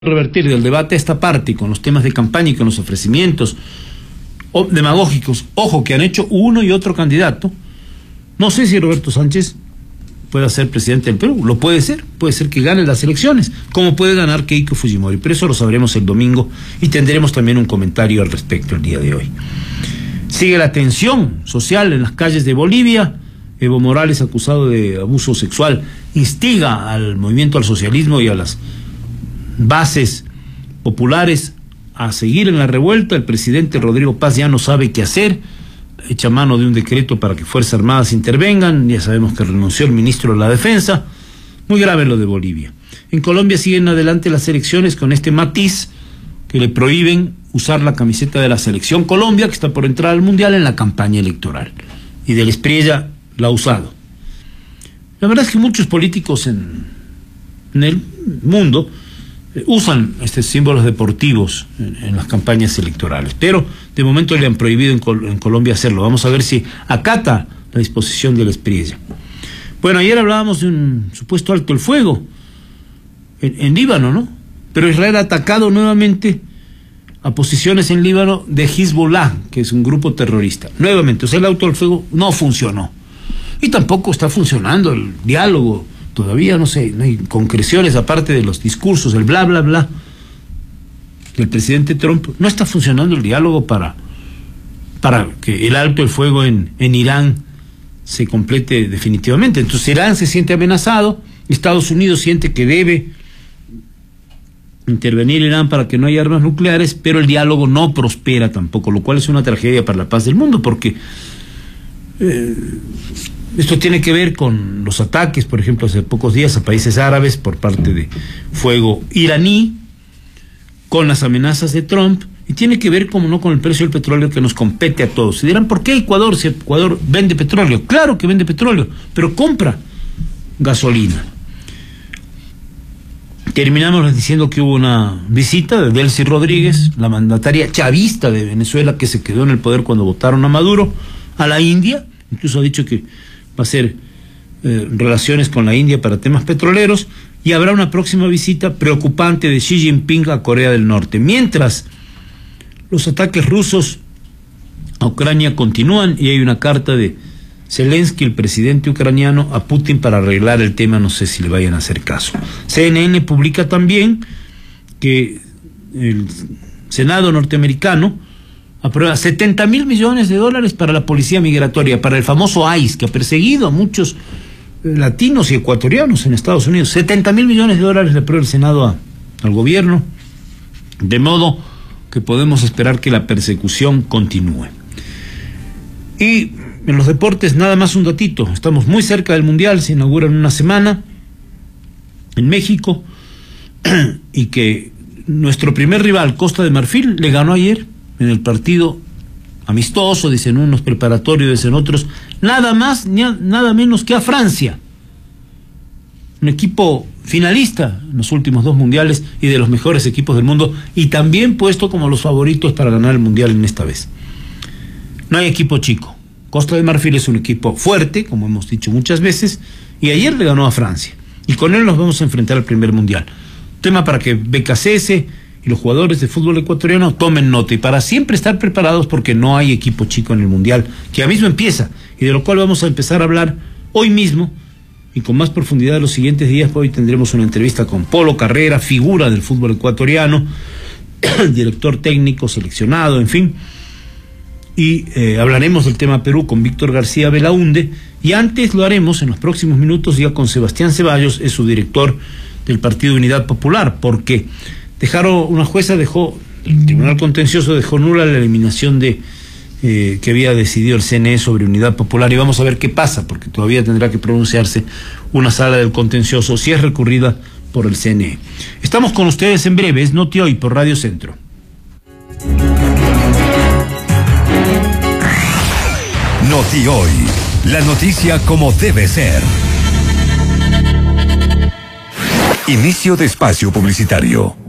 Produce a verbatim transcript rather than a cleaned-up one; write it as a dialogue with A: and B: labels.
A: revertir del debate a esta parte con los temas de campaña y con los ofrecimientos demagógicos, ojo, que han hecho uno y otro candidato. No sé si Roberto Sánchez pueda ser presidente del Perú, lo puede ser, puede ser que gane las elecciones, como puede ganar Keiko Fujimori, pero eso lo sabremos el domingo y tendremos también un comentario al respecto el día de hoy. Sigue la tensión social en las calles de Bolivia. Evo Morales, acusado de abuso sexual, instiga al movimiento al socialismo y a las bases populares a seguir en la revuelta. El presidente Rodrigo Paz ya no sabe qué hacer, echa mano de un decreto para que Fuerzas Armadas intervengan. Ya sabemos que renunció el ministro de la Defensa. Muy grave lo de Bolivia. En Colombia siguen adelante las elecciones con este matiz que le prohíben usar la camiseta de la selección Colombia, que está por entrar al Mundial, en la campaña electoral. Y del Espriella la ha usado. La verdad es que muchos políticos en, en el mundo eh, usan estos símbolos deportivos en, en las campañas electorales, pero de momento le han prohibido en, Col en Colombia hacerlo. Vamos a ver si acata la disposición de la Espriella. Bueno, ayer hablábamos de un supuesto alto el fuego en, en Líbano, ¿no? Pero Israel ha atacado nuevamente a posiciones en Líbano de Hezbollah, que es un grupo terrorista. Nuevamente, o sea, el alto el fuego no funcionó. Y tampoco está funcionando el diálogo. Todavía no sé, no hay concreciones aparte de los discursos, el bla, bla, bla del presidente Trump. No está funcionando el diálogo para, para que el alto el fuego en, en Irán se complete definitivamente. Entonces Irán se siente amenazado, Estados Unidos siente que debe intervenir Irán para que no haya armas nucleares, pero el diálogo no prospera tampoco, lo cual es una tragedia para la paz del mundo, porque eh, esto tiene que ver con los ataques, por ejemplo, hace pocos días a países árabes por parte de fuego iraní, con las amenazas de Trump, y tiene que ver, como no, con el precio del petróleo que nos compete a todos. Y dirán, ¿por qué Ecuador? Si Ecuador vende petróleo. Claro que vende petróleo, pero compra gasolina. Terminamos diciendo que hubo una visita de Delcy Rodríguez, la mandataria chavista de Venezuela, que se quedó en el poder cuando votaron a Maduro, a la India. Incluso ha dicho que va a hacer eh, relaciones con la India para temas petroleros, y habrá una próxima visita preocupante de Xi Jinping a Corea del Norte. Mientras los ataques rusos a Ucrania continúan, y hay una carta de Zelensky, el presidente ucraniano, a Putin para arreglar el tema. No sé si le vayan a hacer caso. C N N publica también que el Senado norteamericano aprueba setenta mil millones de dólares para la policía migratoria, para el famoso ICE, que ha perseguido a muchos latinos y ecuatorianos en Estados Unidos. setenta mil millones de dólares le aprueba el Senado a, al gobierno, de modo que podemos esperar que la persecución continúe. Y en los deportes, nada más un datito. Estamos muy cerca del Mundial, se inaugura en una semana en México, y que nuestro primer rival, Costa de Marfil, le ganó ayer en el partido amistoso, dicen unos, preparatorio, dicen otros, nada más ni a, nada menos que a Francia, un equipo finalista en los últimos dos mundiales y de los mejores equipos del mundo, y también puesto como los favoritos para ganar el mundial en esta vez. No hay equipo chico. Costa de Marfil es un equipo fuerte, como hemos dicho muchas veces, y ayer le ganó a Francia, y con él nos vamos a enfrentar al primer mundial. Tema para que B K C S y los jugadores de fútbol ecuatoriano tomen nota, y para siempre estar preparados, porque no hay equipo chico en el mundial, que ya mismo empieza, y de lo cual vamos a empezar a hablar hoy mismo y con más profundidad en los siguientes días. Hoy tendremos una entrevista con Polo Carrera, figura del fútbol ecuatoriano, director técnico, seleccionado, en fin. Y eh, hablaremos del tema Perú con Víctor García Belaúnde, y antes lo haremos en los próximos minutos ya con Sebastián Ceballos, es su director del Partido Unidad Popular, porque dejaron, una jueza dejó, el Tribunal Contencioso dejó nula la eliminación de eh, que había decidido el C N E sobre Unidad Popular, y vamos a ver qué pasa, porque todavía tendrá que pronunciarse una sala del Contencioso si es recurrida por el C N E. Estamos con ustedes en breve, es Noti Hoy por Radio Centro.
B: Noti Hoy, la noticia como debe ser. Inicio de espacio publicitario.